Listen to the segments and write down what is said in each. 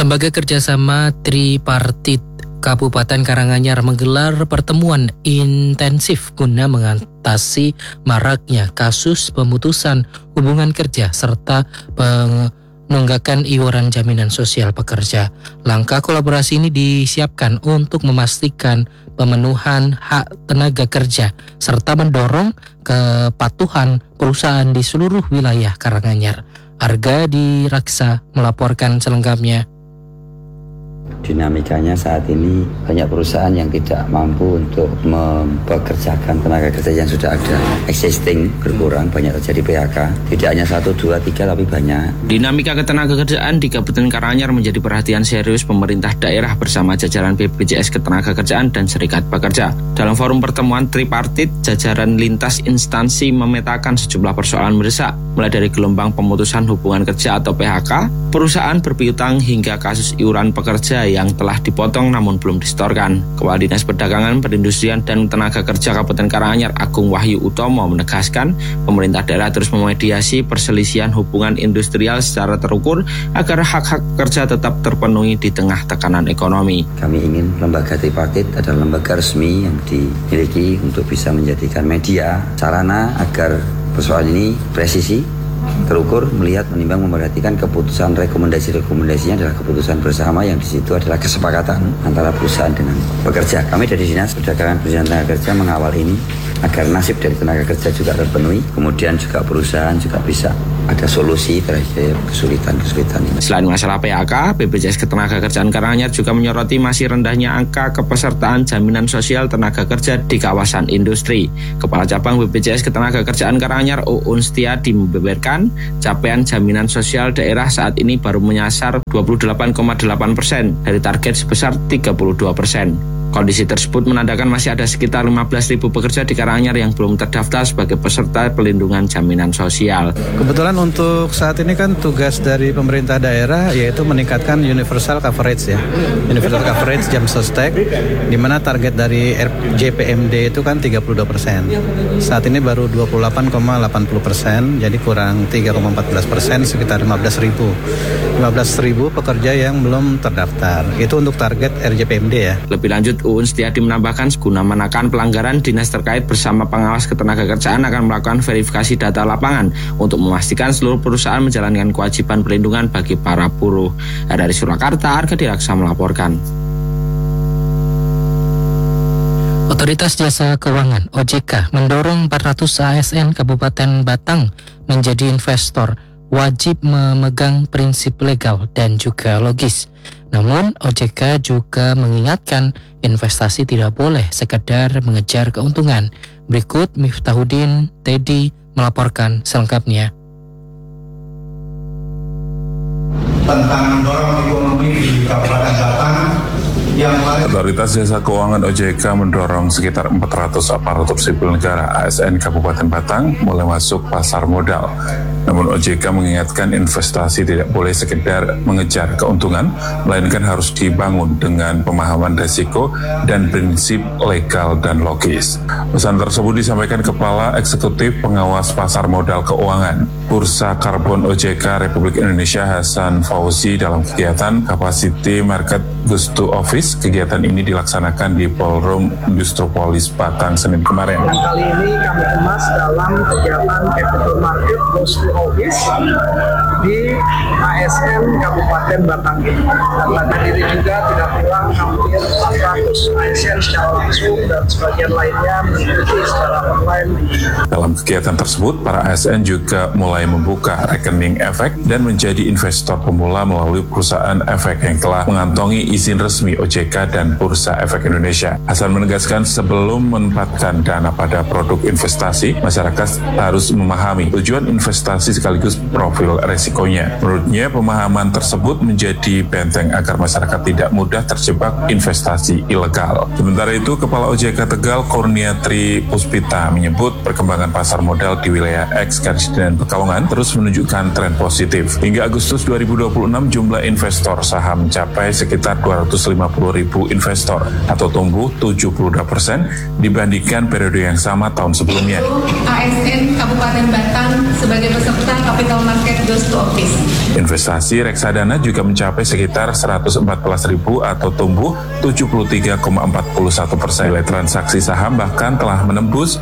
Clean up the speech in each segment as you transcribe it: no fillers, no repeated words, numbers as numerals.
Lembaga Kerjasama Tripartit Kabupaten Karanganyar menggelar pertemuan intensif guna mengatasi maraknya kasus pemutusan hubungan kerja serta penunggakan iuran jaminan sosial pekerja. Langkah kolaborasi ini disiapkan untuk memastikan pemenuhan hak tenaga kerja serta mendorong kepatuhan perusahaan di seluruh wilayah Karanganyar. Arga Diraksa melaporkan selengkapnya. Dinamikanya saat ini banyak perusahaan yang tidak mampu untuk mempekerjakan tenaga kerja yang sudah ada existing berkurang, banyak terjadi PHK. Tidak hanya 1, 2, 3 tapi banyak. Dinamika ketenagakerjaan di Kabupaten Karanganyar menjadi perhatian serius pemerintah daerah bersama jajaran BPJS Ketenagakerjaan dan Serikat Pekerja. Dalam forum pertemuan tripartit, jajaran lintas instansi memetakan sejumlah persoalan mendesak, mulai dari gelombang pemutusan hubungan kerja atau PHK, perusahaan berpiutang hingga kasus iuran pekerja yang telah dipotong namun belum disetorkan. Kepala Dinas Perdagangan, Perindustrian dan Tenaga Kerja Kabupaten Karanganyar Agung Wahyu Utomo menegaskan pemerintah daerah terus memediasi perselisihan hubungan industrial secara terukur agar hak-hak pekerja tetap terpenuhi di tengah tekanan ekonomi. Kami ingin lembaga tripartit adalah lembaga resmi yang dimiliki untuk bisa menjadikan media sarana agar persoalan ini presisi, terukur, melihat, menimbang, memperhatikan keputusan rekomendasinya adalah keputusan bersama yang di situ adalah kesepakatan antara perusahaan dengan pekerja. Kami dari Dinas Perdagangan Perindustrian Tenaga Kerja mengawal ini agar nasib dari tenaga kerja juga terpenuhi, kemudian juga perusahaan juga bisa ada solusi terhadap kesulitan-kesulitan ini. Selain masalah PHK, BPJS Ketenagakerjaan Karanganyar juga menyoroti masih rendahnya angka kepesertaan jaminan sosial tenaga kerja di kawasan industri. Kepala Cabang BPJS Ketenagakerjaan Karanganyar Uun Setiadi membeberkan capaian jaminan sosial daerah saat ini baru menyasar 28,8% dari target sebesar 32%. Kondisi tersebut menandakan masih ada sekitar 15.000 pekerja di Karanganyar yang belum terdaftar sebagai peserta pelindungan jaminan sosial. Kebetulan untuk saat ini kan tugas dari pemerintah daerah yaitu meningkatkan universal coverage ya. Universal coverage jam sostek, di mana target dari RJPMD itu kan 32%. Saat ini baru 28,80%, jadi kurang 3,14%, sekitar 15.000 pekerja yang belum terdaftar. Itu untuk target RJPMD ya. Lebih lanjut, Uun Setiadi menambahkan guna menekan pelanggaran, dinas terkait bersama pengawas ketenagakerjaan akan melakukan verifikasi data lapangan untuk memastikan seluruh perusahaan menjalankan kewajiban perlindungan bagi para buruh. Dari Surakarta, Arga Diraksa melaporkan. Otoritas Jasa Keuangan (OJK) mendorong 400 ASN Kabupaten Batang menjadi investor, wajib memegang prinsip legal dan juga logis. Namun, OJK juga mengingatkan investasi tidak boleh sekedar mengejar keuntungan. Berikut Miftahuddin Teddy melaporkan selengkapnya. Tentang mendorong ekonomi di Kabupaten Batang, Otoritas Jasa Keuangan OJK mendorong sekitar 400 aparatur sipil negara ASN Kabupaten Batang mulai masuk pasar modal. Namun OJK mengingatkan investasi tidak boleh sekedar mengejar keuntungan, melainkan harus dibangun dengan pemahaman risiko dan prinsip legal dan logis. Pesan tersebut disampaikan Kepala Eksekutif Pengawas Pasar Modal Keuangan Bursa Karbon OJK Republik Indonesia Hasan Fauzi dalam kegiatan Capacity Market Gustu Office. Kegiatan ini dilaksanakan di Ballroom Industropolis Batang Senin kemarin. Dan kali ini kami kemas dalam kegiatan Capital Market Gustu Office di ASN Kabupaten Batang ini. Dan pada diri juga tidak kurang hampir 400 ASN secara langsung dan sebagian lainnya mengikuti secara online. Dalam kegiatan tersebut, para ASN juga mulai membuka rekening efek dan menjadi investor pemula melalui perusahaan efek yang telah mengantongi izin resmi OJK dan Bursa Efek Indonesia. Hasan menegaskan sebelum menempatkan dana pada produk investasi, masyarakat harus memahami tujuan investasi sekaligus profil resikonya. Menurutnya, pemahaman tersebut menjadi benteng agar masyarakat tidak mudah terjebak investasi ilegal. Sementara itu, Kepala OJK Tegal Kurniatri Puspita menyebut perkembangan pasar modal di wilayah X dan Pekalongan terus menunjukkan tren positif. Hingga Agustus 2026, jumlah investor saham mencapai sekitar 250.000 investor atau tumbuh 72% dibandingkan periode yang sama tahun sebelumnya. ASN Kabupaten Batang sebagai peserta Capital Market Gustu Office. Investasi reksadana reksadana juga mencapai sekitar 114.000 atau tumbuh 73,41%. Nilai transaksi saham bahkan telah menembus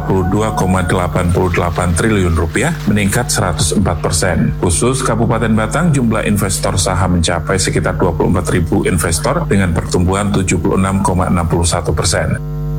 22,88 triliun rupiah, meningkat 104%. Khusus Kabupaten Batang, jumlah investor saham mencapai sekitar 24.000 investor dengan pertumbuhan 76,61%.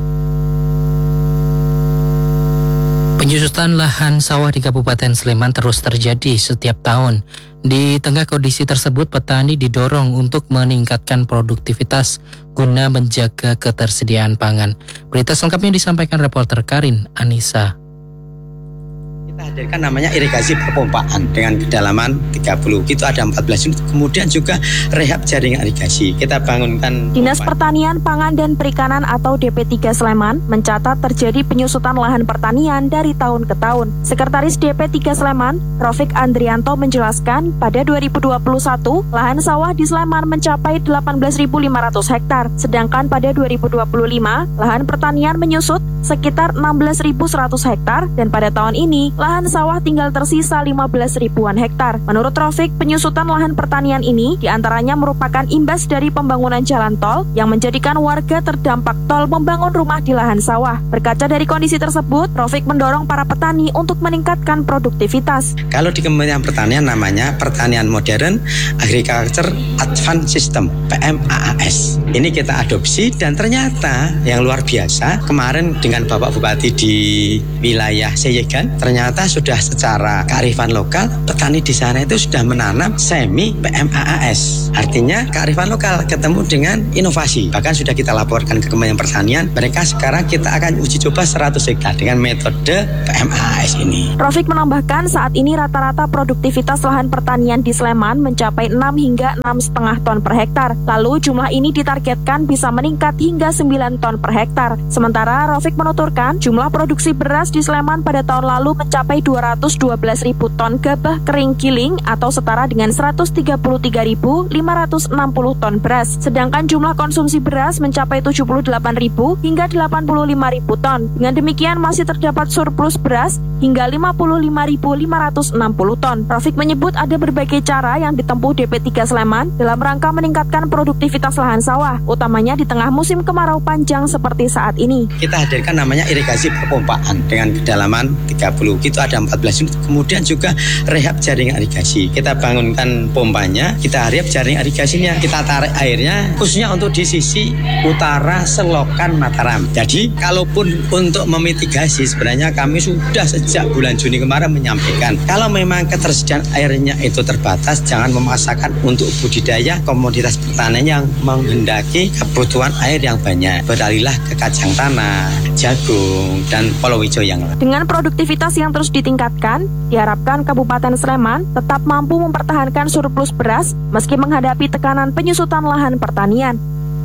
Penyusutan lahan sawah di Kabupaten Sleman terus terjadi setiap tahun. Di tengah kondisi tersebut, petani didorong untuk meningkatkan produktivitas guna menjaga ketersediaan pangan. Berita selengkapnya disampaikan reporter Karin Anissa. Kita hadirkan namanya irigasi perpompaan dengan kedalaman 30, itu ada 14 unit. Kemudian juga rehab jaringan irigasi. Kita bangunkan Dinas Pertanian, Pangan dan Perikanan atau DP3 Sleman mencatat terjadi penyusutan lahan pertanian dari tahun ke tahun. Sekretaris DP3 Sleman, Rofik Andrianto menjelaskan, pada 2021 lahan sawah di Sleman mencapai 18.500 hektar, sedangkan pada 2025 lahan pertanian menyusut sekitar 16.100 hektar dan pada tahun ini lahan sawah tinggal tersisa 15 ribuan hektar. Menurut Rofik, penyusutan lahan pertanian ini diantaranya merupakan imbas dari pembangunan jalan tol yang menjadikan warga terdampak tol membangun rumah di lahan sawah. Berkaca dari kondisi tersebut, Rofik mendorong para petani untuk meningkatkan produktivitas. Kalau di Kementerian Pertanian namanya Pertanian Modern Agriculture Advanced System, PMAAS. Ini kita adopsi dan ternyata yang luar biasa, kemarin dengan Bapak Bupati di wilayah Seyegan, ternyata sudah secara kearifan lokal petani di sana itu sudah menanam semi PMAAS. Artinya kearifan lokal ketemu dengan inovasi. Bahkan sudah kita laporkan ke Kementerian Pertanian, mereka sekarang kita akan uji coba 100 hektar dengan metode PMAAS ini. Rofik menambahkan saat ini rata-rata produktivitas lahan pertanian di Sleman mencapai 6 hingga 6,5 ton per hektar. Lalu jumlah ini ditargetkan bisa meningkat hingga 9 ton per hektar. Sementara Rofik menuturkan jumlah produksi beras di Sleman pada tahun lalu mencapai 212.000 ton gabah kering giling atau setara dengan 133.560 ton beras. Sedangkan jumlah konsumsi beras mencapai 78.000 hingga 85.000 ton. Dengan demikian masih terdapat surplus beras hingga 55.560 ton. Rofik menyebut ada berbagai cara yang ditempuh DP3 Sleman dalam rangka meningkatkan produktivitas lahan sawah, utamanya di tengah musim kemarau panjang seperti saat ini. Kita hadirkan namanya irigasi perpompaan dengan kedalaman 30, itu ada 14 unit. Kemudian juga rehab jaringan irigasi. Kita bangunkan pompanya, kita rehab jaringan irigasinya, kita tarik airnya khususnya untuk di sisi utara selokan Mataram. Jadi kalaupun untuk memitigasi, sebenarnya kami sudah sejak bulan Juni kemarin menyampaikan kalau memang ketersediaan airnya itu terbatas, jangan memaksakan untuk budidaya komoditas pertanian yang menghendaki kebutuhan air yang banyak. Beralihlah ke kacang tanah, jagung, dan palawija yang lain. Dengan produktivitas yang terus ditingkatkan, diharapkan Kabupaten Sleman tetap mampu mempertahankan surplus beras meski menghadapi tekanan penyusutan lahan pertanian.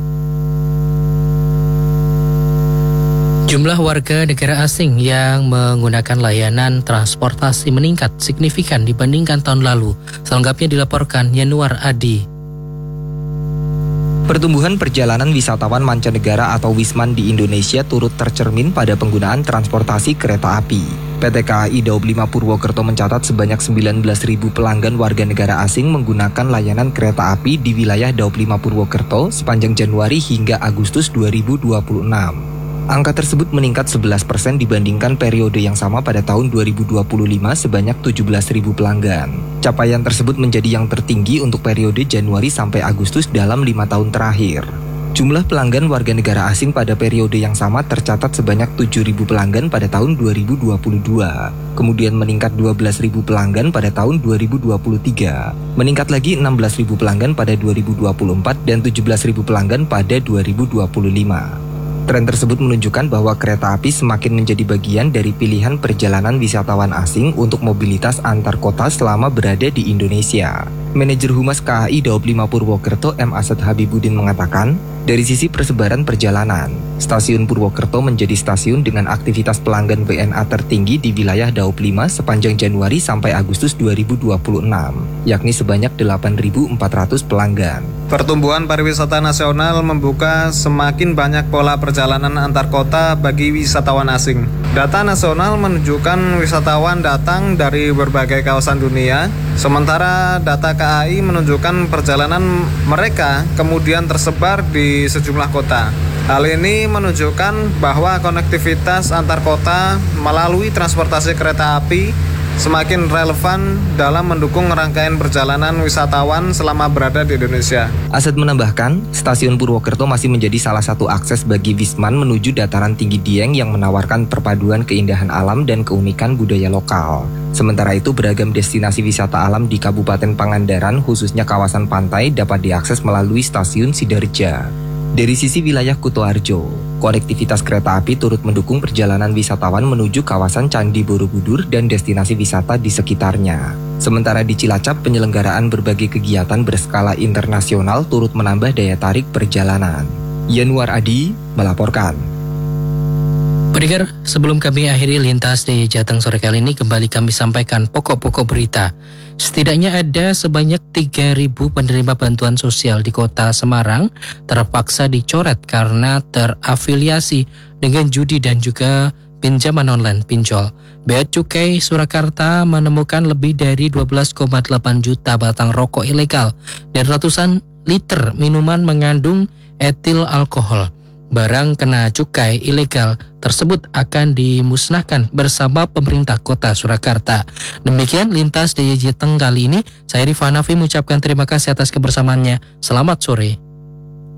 Jumlah warga negara asing yang menggunakan layanan transportasi meningkat signifikan dibandingkan tahun lalu. Selengkapnya dilaporkan Yanuar Adi. Pertumbuhan perjalanan wisatawan mancanegara atau Wisman di Indonesia turut tercermin pada penggunaan transportasi kereta api. PT KAI Daob 5 Purwokerto mencatat sebanyak 19.000 pelanggan warga negara asing menggunakan layanan kereta api di wilayah Daob 5 Purwokerto sepanjang Januari hingga Agustus 2026. Angka tersebut meningkat 11% dibandingkan periode yang sama pada tahun 2025 sebanyak 17.000 pelanggan. Capaian tersebut menjadi yang tertinggi untuk periode Januari sampai Agustus dalam 5 tahun terakhir. Jumlah pelanggan warga negara asing pada periode yang sama tercatat sebanyak 7.000 pelanggan pada tahun 2022. Kemudian meningkat 12.000 pelanggan pada tahun 2023. Meningkat lagi 16.000 pelanggan pada 2024 dan 17.000 pelanggan pada 2025. Tren tersebut menunjukkan bahwa kereta api semakin menjadi bagian dari pilihan perjalanan wisatawan asing untuk mobilitas antar kota selama berada di Indonesia. Manajer Humas KAI Daob 5 Purwokerto M. Asad Habibuddin mengatakan, dari sisi persebaran perjalanan, stasiun Purwokerto menjadi stasiun dengan aktivitas pelanggan WNA tertinggi di wilayah Daob 5 sepanjang Januari sampai Agustus 2026, yakni sebanyak 8.400 pelanggan. Pertumbuhan pariwisata nasional membuka semakin banyak pola perjalanan antar kota bagi wisatawan asing. Data nasional menunjukkan wisatawan datang dari berbagai kawasan dunia, sementara data KAI menunjukkan perjalanan mereka kemudian tersebar di sejumlah kota. Hal ini menunjukkan bahwa konektivitas antar kota melalui transportasi kereta api semakin relevan dalam mendukung rangkaian perjalanan wisatawan selama berada di Indonesia. Asad menambahkan, stasiun Purwokerto masih menjadi salah satu akses bagi Wisman menuju dataran tinggi Dieng yang menawarkan perpaduan keindahan alam dan keunikan budaya lokal. Sementara itu, beragam destinasi wisata alam di Kabupaten Pangandaran, khususnya kawasan pantai, dapat diakses melalui stasiun Sidarja. Dari sisi wilayah Kutoarjo, konektivitas kereta api turut mendukung perjalanan wisatawan menuju kawasan Candi Borobudur dan destinasi wisata di sekitarnya. Sementara di Cilacap, penyelenggaraan berbagai kegiatan berskala internasional turut menambah daya tarik perjalanan. Yanuar Adi melaporkan. Pendengar, sebelum kami akhiri lintas di Jateng sore kali ini, kembali kami sampaikan pokok-pokok berita. Setidaknya ada sebanyak 3.000 penerima bantuan sosial di kota Semarang terpaksa dicoret karena terafiliasi dengan judi dan juga pinjaman online pinjol. Bea Cukai Surakarta menemukan lebih dari 12,8 juta batang rokok ilegal dan ratusan liter minuman mengandung etil alkohol. Barang kena cukai ilegal tersebut akan dimusnahkan bersama pemerintah kota Surakarta. Demikian lintas di Jateng kali ini. Saya Rifanafi mengucapkan terima kasih atas kebersamaannya. Selamat sore.